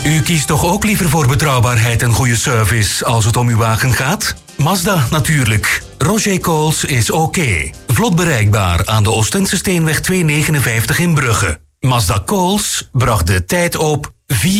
U kiest toch ook liever voor betrouwbaarheid en goede service als het om uw wagen gaat? Mazda natuurlijk. Roger Coles is oké. Vlot bereikbaar aan de Oostense Steenweg 259 in Brugge. Mazda Coles bracht de tijd op 4